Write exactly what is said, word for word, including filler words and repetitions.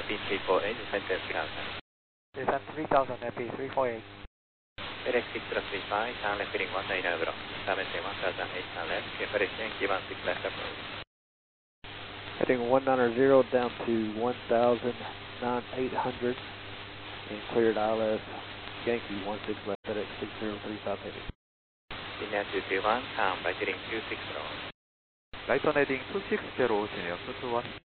Yappy three four eight, descend to three thousand. Descend three thousand, Yappy three four eight. FedEx six zero three five, turn left heading one nine over. Dimension one thousand eight, turn left. FedEx Yankee one six left approach. Heading one nine zero down to one thousand nine eight hundred and cleared I L S Yankee one six left, FedEx six zero three five heavy. India two three one, turn right heading two six zero. Right on heading two six zero, 진행 two two one.